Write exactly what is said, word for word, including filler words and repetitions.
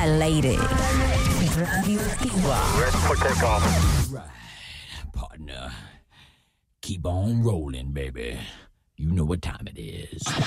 al aire. Radioactiva. Ready for takeoff. Right, partner. Keep on rolling, baby. You know what time it is.